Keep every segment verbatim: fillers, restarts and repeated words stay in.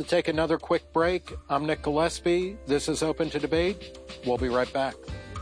take another quick break. I'm Nick Gillespie. This is Open to Debate. We'll be right back.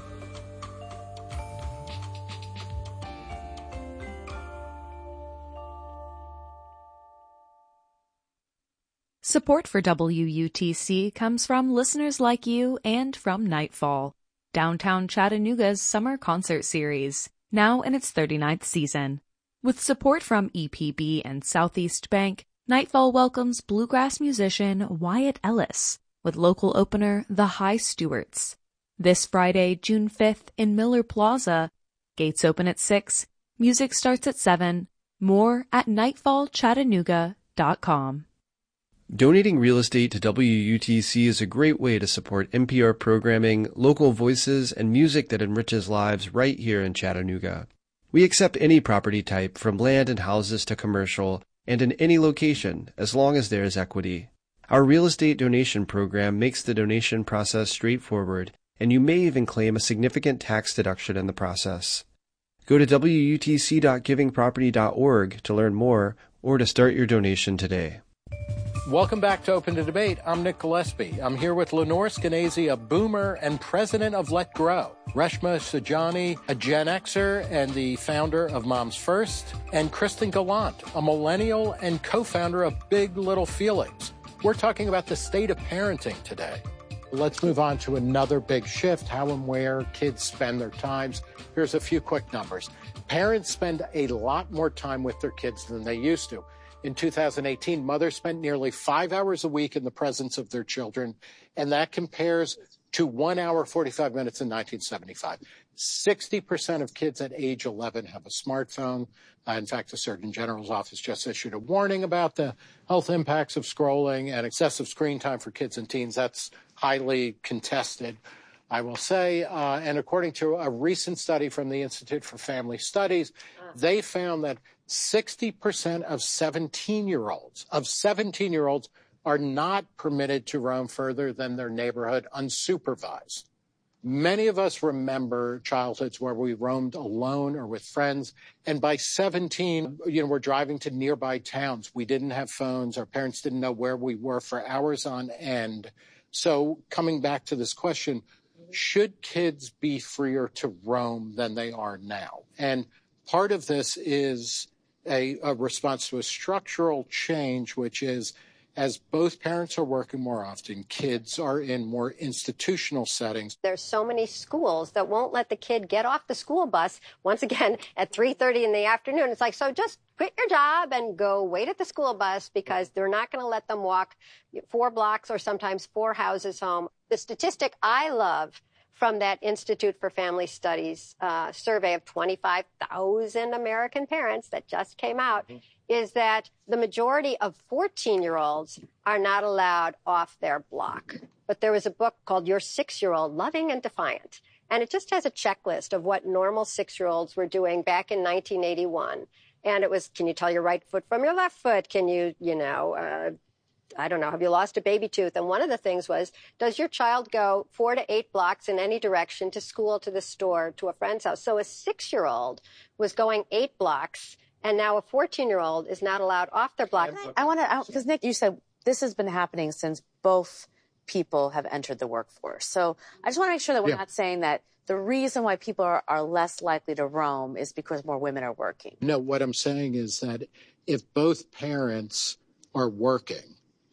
Support for W U T C comes from listeners like you and from Nightfall, Downtown Chattanooga's summer concert series, now in its thirty-ninth season. With support from E P B and Southeast Bank, Nightfall welcomes bluegrass musician Wyatt Ellis with local opener The High Stewarts. This Friday, June fifth in Miller Plaza. Gates open at six. Music starts at seven. More at nightfall chattanooga dot com. Donating real estate to W U T C is a great way to support N P R programming, local voices, and music that enriches lives right here in Chattanooga. We accept any property type, from land and houses to commercial, and in any location, as long as there is equity. Our real estate donation program makes the donation process straightforward, and you may even claim a significant tax deduction in the process. Go to W U T C dot giving property dot org to learn more or to start your donation today. Welcome back to Open to Debate. I'm Nick Gillespie. I'm here with Lenore Skenazy, a boomer and president of Let Grow, Reshma Saujani, a Gen Xer and the founder of Moms First, and Kristen Gallant, a millennial and co-founder of Big Little Feelings. We're talking about the state of parenting today. Let's move on to another big shift, how and where kids spend their times. Here's a few quick numbers. Parents spend a lot more time with their kids than they used to. In two thousand eighteen, mothers spent nearly five hours a week in the presence of their children, and that compares to one hour, forty-five minutes in nineteen seventy-five. sixty percent of kids at age eleven have a smartphone. Uh, in fact, the Surgeon General's office just issued a warning about the health impacts of scrolling and excessive screen time for kids and teens. That's highly contested, I will say. Uh, and according to a recent study from the Institute for Family Studies, they found that sixty percent of seventeen-year-olds, of seventeen-year-olds are not permitted to roam further than their neighborhood unsupervised. Many of us remember childhoods where we roamed alone or with friends, and by seventeen, you know, we're driving to nearby towns. We didn't have phones. Our parents didn't know where we were for hours on end. So coming back to this question, should kids be freer to roam than they are now? And part of this is a, a response to a structural change, which is as both parents are working more often, kids are in more institutional settings. There's so many schools that won't let the kid get off the school bus, once again, at three thirty in the afternoon. It's like, so just quit your job and go wait at the school bus because they're not going to let them walk four blocks or sometimes four houses home. The statistic I love from that Institute for Family Studies uh, survey of twenty-five thousand American parents that just came out mm-hmm. is that the majority of fourteen-year-olds are not allowed off their block. But there was a book called Your Six-Year-Old, Loving and Defiant. And it just has a checklist of what normal six-year-olds were doing back in nineteen eighty-one. And it was, can you tell your right foot from your left foot? Can you, you know, uh, I don't know, have you lost a baby tooth? And one of the things was, does your child go four to eight blocks in any direction, to school, to the store, to a friend's house? So a six-year-old was going eight blocks, and now a fourteen-year-old is not allowed off their block. I want to, because Nick, you said this has been happening since both people have entered the workforce. So I just want to make sure that we're yeah. not saying that the reason why people are, are less likely to roam is because more women are working. No, what I'm saying is that if both parents are working,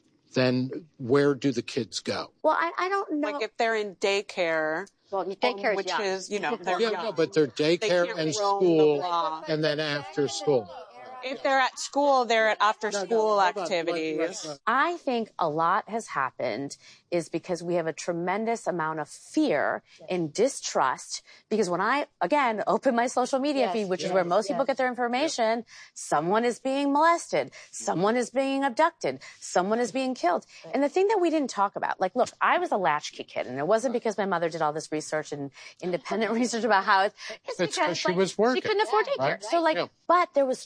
then where do the kids go? Well, I, I don't know. Like if they're in daycare. Well, daycare um, which is young. is, you know, they're yeah, young. no, but they're daycare and school, the and then after school. If they're at school, they're at after-school no, no, activities. I think a lot has happened is because we have a tremendous amount of fear and distrust. Because when I, again, open my social media yes, feed, which yes, is where most yes. people get their information, yes. someone is being molested, someone is being abducted, someone is being killed. And the thing that we didn't talk about, like, look, I was a latchkey kid, and it wasn't because my mother did all this research and independent research about how it's, it's because she like, was working. She couldn't afford daycare. Right? So, like, yeah. but there was trust.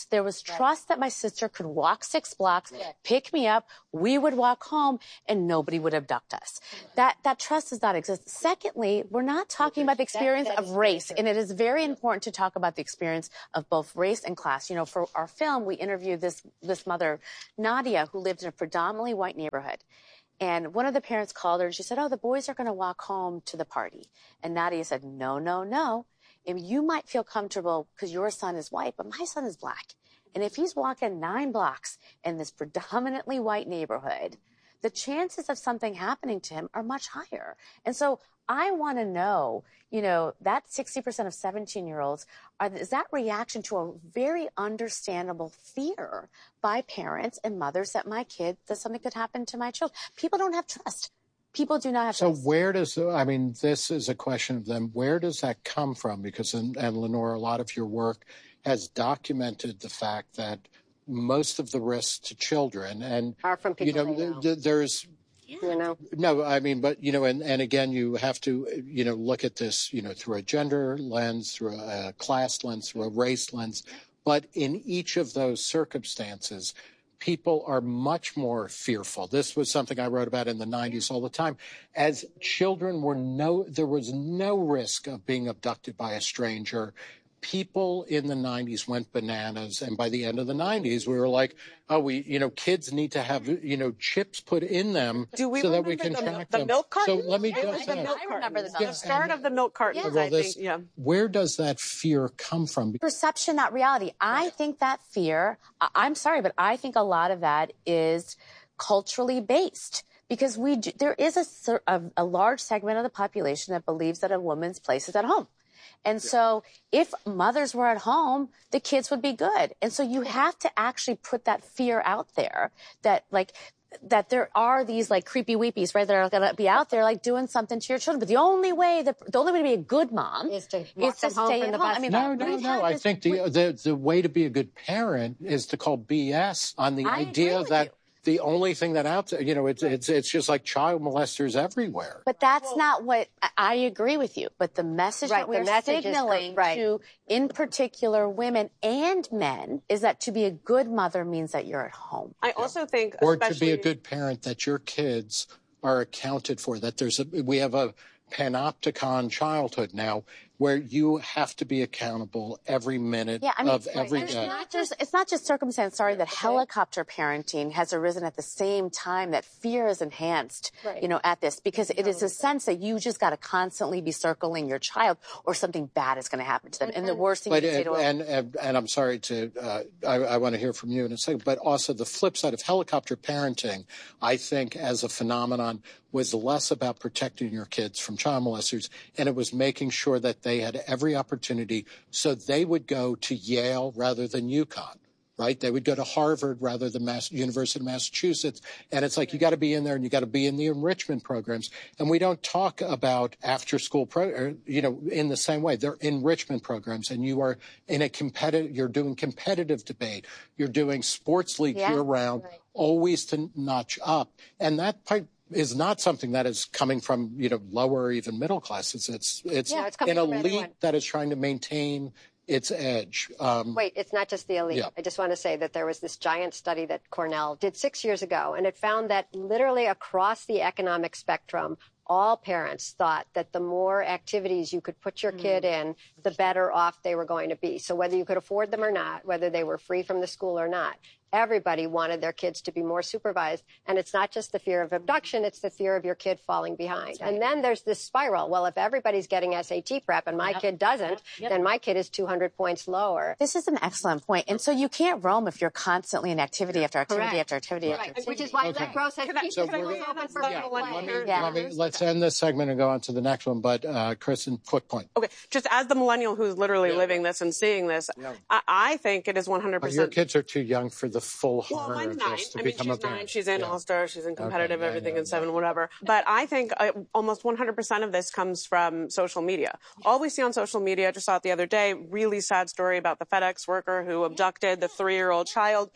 trust. There was trust that my sister could walk six blocks, pick me up, we would walk home, and nobody would abduct us. That that trust does not exist. Secondly, we're not talking about the experience of race, and it is very important to talk about the experience of both race and class. You know, for our film, we interviewed this, this mother, Nadia, who lived in a predominantly white neighborhood. And one of the parents called her and she said, oh, the boys are going to walk home to the party. And Nadia said, no, no, no. And you might feel comfortable because your son is white, but my son is black. And if he's walking nine blocks in this predominantly white neighborhood, the chances of something happening to him are much higher. And so I want to know, you know, that sixty percent of seventeen-year-olds, are, is that reaction to a very understandable fear by parents and mothers that my kid, that something could happen to my children? People don't have trust. People do not have so trust. Where does, I mean, this is a question of them, where does that come from? Because, and, and Lenore, a lot of your work has documented the fact that most of the risks to children and are from people, you know, they know. Th- there's you know no I mean but you know and, and again you have to you know look at this you know through a gender lens, through a class lens, through a race lens, but in each of those circumstances people are much more fearful. This was something I wrote about in the nineties all the time. As children were no there was no risk of being abducted by a stranger. People in the nineties went bananas, and by the end of the nineties, we were like, "Oh, we, you know, kids need to have, you know, chips put in them Do we so that we remember can the, track the them." milk carton? So let me I just remember the ask, milk I remember the cartons. milk The start cartons. of the milk cartons, well, I this, think. Yeah. where does that fear come from? Perception, not reality. I think that fear, I- I'm sorry, but I think a lot of that is culturally based. Because we do, there is a, cer- a, a large segment of the population that believes that a woman's place is at home. And so if mothers were at home, the kids would be good. And so you have to actually put that fear out there that like that there are these like creepy weepies, right, that are going to be out there like doing something to your children. But the only way that the only way to be a good mom is to is walk to them home stay from at the home. bus. I mean, No, no, we've no. had I this- think the, the the way to be a good parent is to call B S on the I idea agree with that you. the only thing that out there, you know, it's it's it's just like child molesters everywhere. But that's not what I- I agree with you. But the message Right, that the we're message is cor- signaling right. to, in particular, women and men, is that to be a good mother means that you're at home. I also think, Or to be especially a good parent, that your kids are accounted for, that there's a, we have a panopticon childhood now where you have to be accountable every minute Yeah, I mean, of every and it's day. not just it's not just circumstance. Sorry, that helicopter parenting has arisen at the same time that fear is enhanced. Right. You know, at this because it is a sense that you just got to constantly be circling your child, or something bad is going to happen to them. And the worst thing But you can say to and, them, and and I'm sorry to uh, I, I want to hear from you in a second. But also the flip side of helicopter parenting, I think, as a phenomenon, was less about protecting your kids from child molesters, and it was making sure that they had every opportunity, so they would go to Yale rather than UConn. Right? They would go to Harvard rather than Mass- University of Massachusetts. And it's like, you got to be in there and you got to be in the enrichment programs. And we don't talk about after school, pro- or, you know, in the same way. They're enrichment programs, and you are in a competitive, you're doing competitive debate. You're doing sports league Yeah. year round, Right. always to notch up. And that part is not something that is coming from, you know, lower or even middle classes. It's, it's, Yeah, it's coming an from elite everyone. that is trying to maintain its edge. Um, Wait, it's not just the elite. Yeah. I just want to say that there was this giant study that Cornell did six years ago, and it found that literally across the economic spectrum, all parents thought that the more activities you could put your kid in, the better off they were going to be. So whether you could afford them or not, whether they were free from the school or not, everybody wanted their kids to be more supervised. And it's not just the fear of abduction, it's the fear of your kid falling behind. Right. And then there's this spiral. Well, if everybody's getting S A T prep and my Yep. kid doesn't, Yep. Yep. then my kid is two hundred points lower. this is an excellent point. And so you can't roam if you're constantly in activity after activity Correct. after activity after Right, activity. which is why Okay. Let Grow says Can I- keep So the we're schools gonna- open for yeah, people let like me- her. Yeah. Let me, let's end this segment and go on to the next one. But uh, Kristen, quick point. Okay, just as the millennial who's literally Yeah. living this and seeing this, I, I think it is one hundred Oh, your percent. kids are too young for the full Well, horror mine's of nine. this to I mean, become she's a parent. nine. She's in Yeah. All-Star. She's in competitive yeah, everything yeah, in seven, yeah. whatever. But I think uh, almost one hundred percent of this comes from social media. All we see on social media, I just saw it the other day, really sad story about the FedEx worker who abducted the three-year-old child.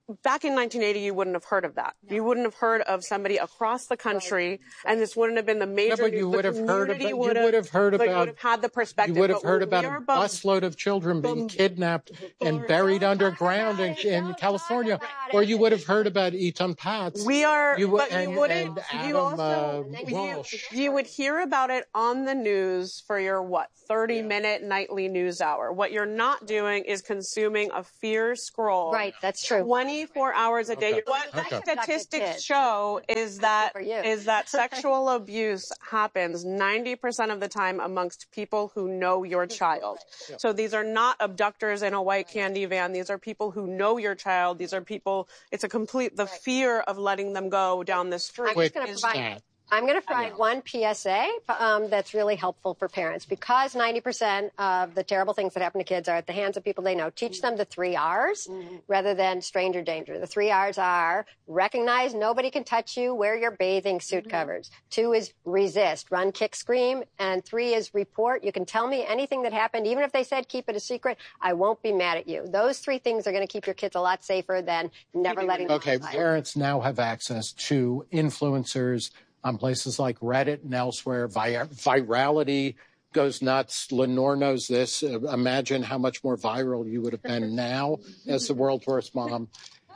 back in nineteen eighty, you wouldn't have heard of that. No. You wouldn't have heard of somebody across the country, right. and this wouldn't have been the major. No, but you news. would the have heard about. You would have, would have heard about. You would have had the perspective. You would have but heard about a bum, busload of children being bum, kidnapped and buried underground in, in California, or you would have heard about Eton Patz. We are. You, but and, you wouldn't. And Adam, you also. Uh, you, Walsh. you would hear about it on the news for your what thirty minute nightly news hour. What you're not doing is consuming a fear scroll. Right. That's true. twenty-four hours a day. Okay. What Okay. statistics show is that is that sexual abuse happens ninety percent of the time amongst people who know your child. Yeah. So these are not abductors in a white candy van. These are people who know your child. These are people, it's a complete, the fear of letting them go down the street. I'm just going to provide, I'm going to provide one P S A um, that's really helpful for parents, because ninety percent of the terrible things that happen to kids are at the hands of people they know. Teach them the three R's mm-hmm. rather than stranger danger. The three R's are recognize nobody can touch you, wear your bathing suit mm-hmm. covers. Two is resist, run, kick, scream. And three is report. You can tell me anything that happened. Even if they said keep it a secret, I won't be mad at you. Those three things are going to keep your kids a lot safer than never letting them Okay, parents now have access to influencers on places like Reddit and elsewhere. Vir- virality goes nuts. Lenore knows this. Uh, imagine how much more viral you would have been now as the world's worst mom.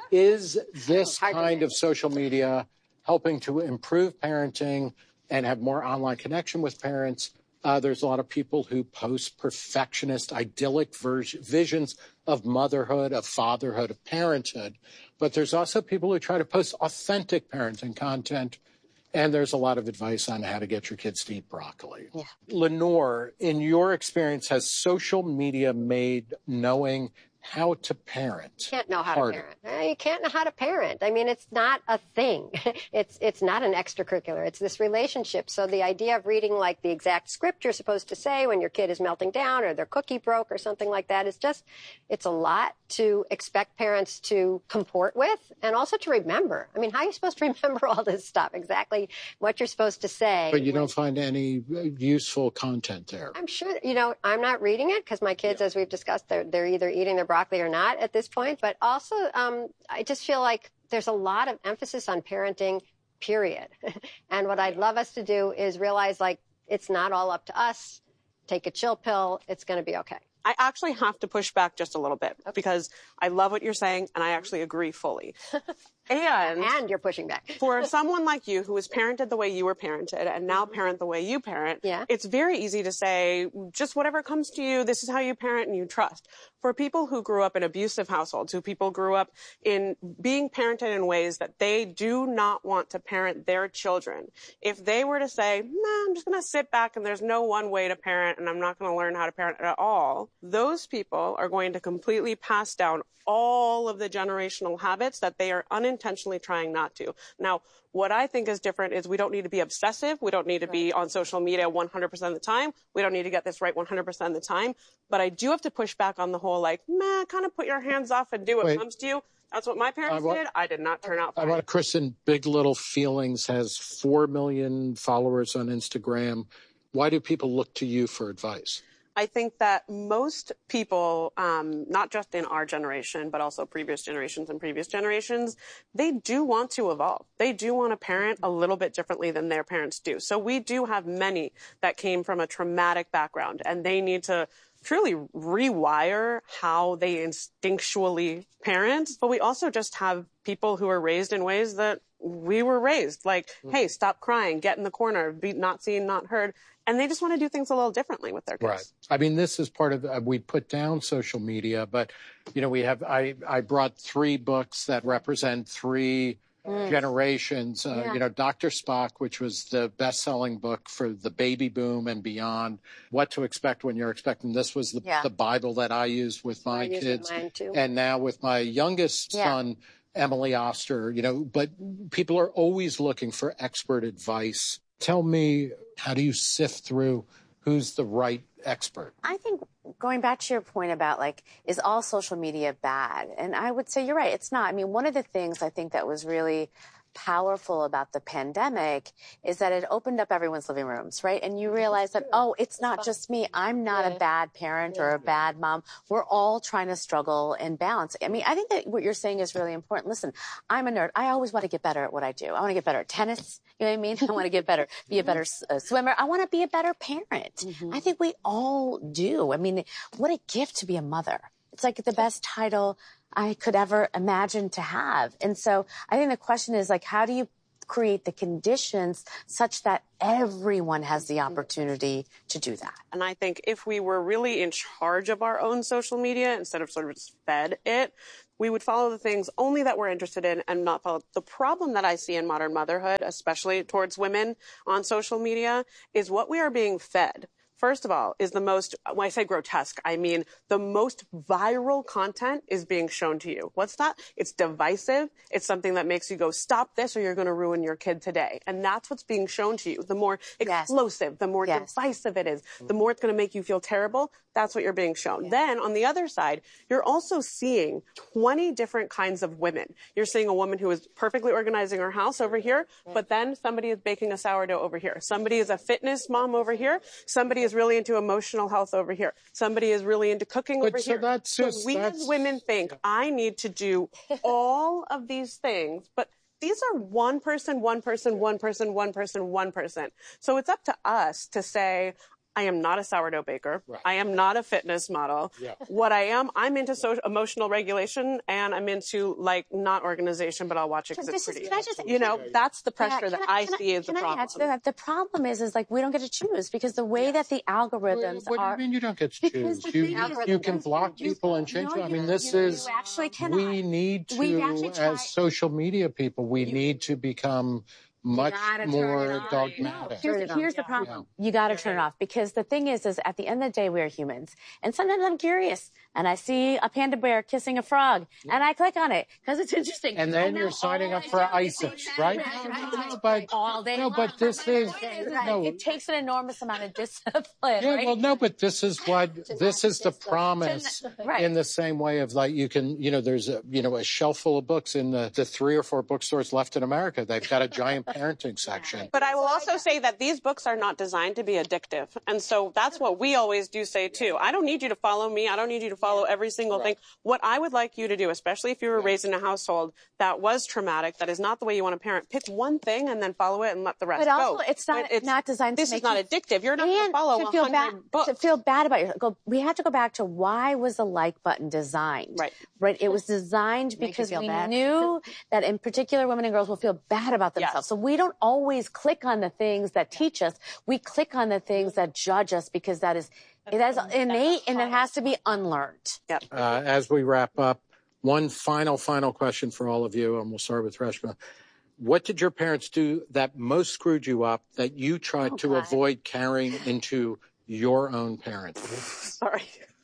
Is this kind of social media helping to improve parenting and have more online connection with parents? Uh, there's a lot of people who post perfectionist, idyllic ver- visions of motherhood, of fatherhood, of parenthood. But there's also people who try to post authentic parenting content. And there's a lot of advice on how to get your kids to eat broccoli. Yeah. Lenore, in your experience, has social media made knowing how to parent You can't know how harder? to parent. You can't know how to parent. I mean, it's not a thing. It's it's not an extracurricular. It's this relationship. So the idea of reading like the exact script you're supposed to say when your kid is melting down or their cookie broke or something like that is just, it's a lot to expect parents to comport with and also to remember. I mean, how are you supposed to remember all this stuff? Exactly what you're supposed to say. But you don't find any useful content there. I'm sure, you know, I'm not reading it because my kids, yeah. as we've discussed, they're, they're either eating their broccoli or not at this point. But also, um, I just feel like there's a lot of emphasis on parenting, period. And what I'd love us to do is realize, like, it's not all up to us. Take a chill pill. It's going to be okay. I actually have to push back just a little bit okay. because I love what you're saying and I actually agree fully. And, and you're pushing back. For someone like you who was parented the way you were parented and now parent the way you parent, yeah. it's very easy to say, just whatever comes to you, this is how you parent and you trust. For people who grew up in abusive households, who people grew up in being parented in ways that they do not want to parent their children, if they were to say, nah, I'm just going to sit back and there's no one way to parent and I'm not going to learn how to parent at all, those people are going to completely pass down all of the generational habits that they are unintentionally trying not to. Now, what I think is different is we don't need to be obsessive. We don't need to be on social media one hundred percent of the time. We don't need to get this right one hundred percent of the time. But I do have to push back on the whole, like, man, kind of put your hands off and do what Wait. comes to you. That's what my parents I want, did. I did not turn out fine. I want Kristen, Big Little Feelings has four million followers on Instagram. Why do people look to you for advice? I think that most people, um, not just in our generation, but also previous generations and previous generations, they do want to evolve. They do want to parent a little bit differently than their parents do. So we do have many that came from a traumatic background, and they need to truly rewire how they instinctually parent. But we also just have people who are raised in ways that we were raised, like, hey, stop crying, get in the corner, be not seen, not heard. And they just want to do things a little differently with their kids. Right. I mean, this is part of, uh, we put down social media, but, you know, we have, I, I brought three books that represent three mm. generations. Uh, yeah. You know, Doctor Spock, which was the best-selling book for the baby boom and beyond. What to Expect When You're Expecting. This was the, yeah. the Bible that I used with my I kids. Mine too. And now with my youngest yeah. son, Emily Oster, you know, but people are always looking for expert advice. Tell me, how do you sift through who's the right expert? I think going back to your point about, like, is all social media bad? And I would say you're right, it's not. I mean, one of the things I think that was really powerful about the pandemic is that it opened up everyone's living rooms, right? And you realize that, oh, it's not just me. I'm not a bad parent or a bad mom. We're all trying to struggle and balance. I mean, I think that what you're saying is really important. Listen, I'm a nerd. I always want to get better at what I do. I want to get better at tennis. You know what I mean? I want to get better, be a better uh, swimmer. I want to be a better parent. Mm-hmm. I think we all do. I mean, what a gift to be a mother. It's like the best title I could ever imagine to have. And so I think the question is, like, how do you create the conditions such that everyone has the opportunity to do that? And I think if we were really in charge of our own social media instead of sort of just fed it, we would follow the things only that we're interested in and not follow. The problem that I see in modern motherhood, especially towards women on social media, is what we are being fed. First of all, is the most, when I say grotesque, I mean the most viral content is being shown to you. What's that? It's divisive. It's something that makes you go, stop this or you're going to ruin your kid today. And that's what's being shown to you. The more explosive, yes. the more yes. divisive it is, the more it's going to make you feel terrible. That's what you're being shown. Yes. Then on the other side, you're also seeing twenty different kinds of women. You're seeing a woman who is perfectly organizing her house over here, but then somebody is baking a sourdough over here. Somebody is a fitness mom over here. Somebody is really into emotional health over here. Somebody is really into cooking but over so here. That's just, so we that's... as women think, I need to do all of these things, but these are one person, one person, one person, one person, one person. So it's up to us to say, I am not a sourdough baker. Right. I am not a fitness model. Yeah. What I am, I'm into social, emotional regulation, and I'm into, like, not organization, but I'll watch it because it's pretty. Is, just, you know, that's the pressure yeah, that I, I see I, as the problem. I the problem is, is like, we don't get to choose because the way yes. that the algorithms what, what are. What do you mean you don't get to choose? You, you, you can block people and change them. I mean, this you, is, you actually we need to, as social media people, we need to become much more dogmatic. No, here's, here's the problem. Yeah. You got to turn it off because the thing is, is at the end of the day, we are humans. And sometimes I'm curious and I see a panda bear kissing a frog yeah. and I click on it because it's interesting. And then you're signing up for ISIS, right? No, no, but, all day no, but this is, no. It takes an enormous amount of discipline, Yeah, right? well, no, but this is what, this is the promise right. in the same way of like, you can, you know, there's a, you know, a shelf full of books in the, the three or four bookstores left in America. They've got a giant parenting section. But I will also say that these books are not designed to be addictive. And so that's what we always do say too. I don't need you to follow me. I don't need you to follow every single right. thing. What I would like you to do, especially if you were yeah. raised in a household that was traumatic, that is not the way you want to parent, pick one thing and then follow it and let the rest but go. Also, it's not, it's not designed to this make is not you, addictive. You're not going to follow to feel bad, books. To feel bad about yourself. Go, we have to go back to why was the like button designed? Right. Right. It was designed because we bad. knew that in particular women and girls will feel bad about themselves. Yes. So we don't always click on the things that teach us. We click on the things that judge us because that is, it is innate and it has to be unlearned. Yep. Uh, as we wrap up, one final, final question for all of you, and we'll start with Reshma. What did your parents do that most screwed you up that you tried oh, to God. avoid carrying into your own parenting? Sorry.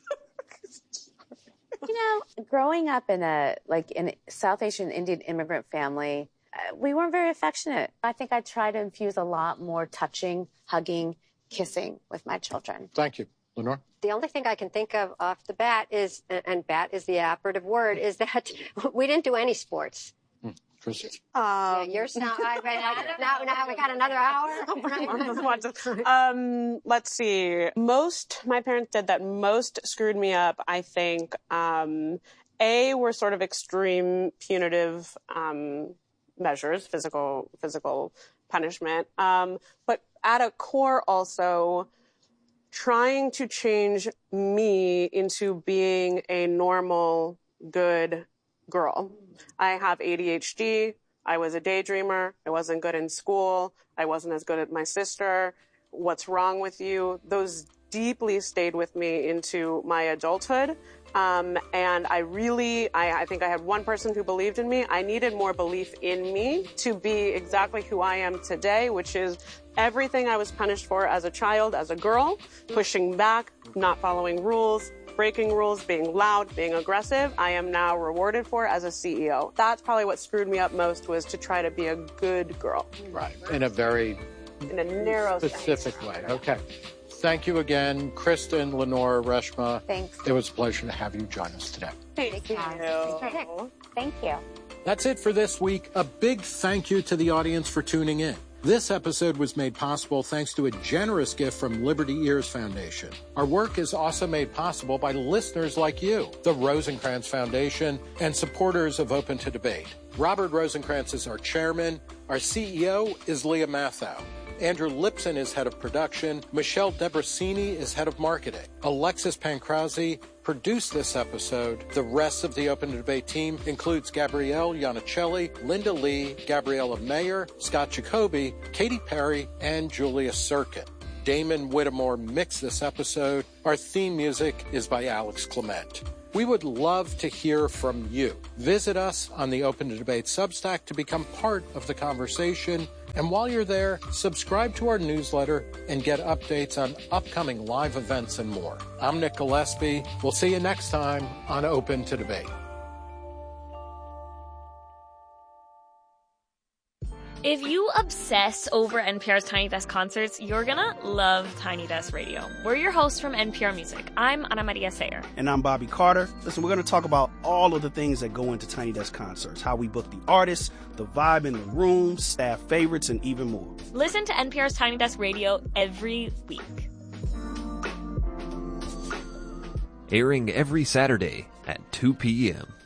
You know, growing up in a, like, in a South Asian Indian immigrant family, uh, we weren't very affectionate. I think I tried to infuse a lot more touching, hugging, kissing with my children. Thank you. Lenore? The only thing I can think of off the bat is, and bat is the operative word, is that we didn't do any sports. Mm. Chris? Um, yeah, you're now, now, now we got another hour. um, let's see. Most, my parents did that most screwed me up, I think. Um, A, were sort of extreme punitive um, measures, physical, physical punishment. Um, but at a core also, trying to change me into being a normal, good girl. I have A D H D. I was a daydreamer. I wasn't good in school. I wasn't as good as my sister. What's wrong with you? Those deeply stayed with me into my adulthood. Um, and I really, I, I think I had one person who believed in me. I needed more belief in me to be exactly who I am today, which is everything I was punished for as a child, as a girl, pushing back, not following rules, breaking rules, being loud, being aggressive, I am now rewarded for as a C E O. That's probably what screwed me up most, was to try to be a good girl. Right, in a very in a narrow specific sense. way. Okay. Thank you again, Kristen, Lenore, Reshma. Thanks. It was a pleasure to have you join us today. Thank, Thank you. you. Thank you. That's it for this week. A big thank you to the audience for tuning in. This episode was made possible thanks to a generous gift from Liberty Ears Foundation. Our work is also made possible by listeners like you, the Rosencrantz Foundation, and supporters of Open to Debate. Robert Rosencrantz is our chairman. Our C E O is Leah Mathau. Andrew Lipson is head of production. Michelle Debrasini is head of marketing. Alexis Pancrazzi produced this episode. The rest of the Open to Debate team includes Gabrielle Iannicelli, Linda Lee, Gabriella Mayer, Scott Jacoby, Katy Perry, and Julia Sirkin. Damon Whittemore mixed this episode. Our theme music is by Alex Clement. We would love to hear from you. Visit us on the Open to Debate Substack to become part of the conversation. And while you're there, subscribe to our newsletter and get updates on upcoming live events and more. I'm Nick Gillespie. We'll see you next time on Open to Debate. If you obsess over N P R's Tiny Desk concerts, you're gonna love Tiny Desk Radio. We're your hosts from N P R Music. I'm Ana Maria Sayer. And I'm Bobby Carter. Listen, we're gonna talk about all of the things that go into Tiny Desk concerts, how we book the artists, the vibe in the room, staff favorites, and even more. Listen to N P R's Tiny Desk Radio every week. Airing every Saturday at two p.m.